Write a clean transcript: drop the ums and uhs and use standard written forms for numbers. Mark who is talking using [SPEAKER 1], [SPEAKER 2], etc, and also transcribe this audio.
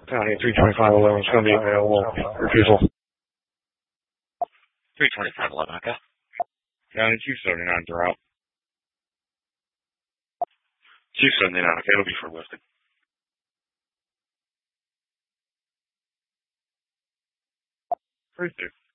[SPEAKER 1] County 32511 is going to be available for refusal.
[SPEAKER 2] 32511, okay.
[SPEAKER 1] County 279 throughout.
[SPEAKER 2] 279, okay, it'll be for listing.
[SPEAKER 1] Pretty